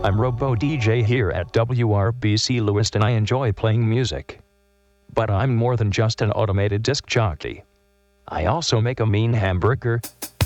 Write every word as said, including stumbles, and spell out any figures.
I'm Robo D J here at W R B C Lewiston. I enjoy playing music. But I'm more than just an automated disc jockey. I also make a mean hamburger,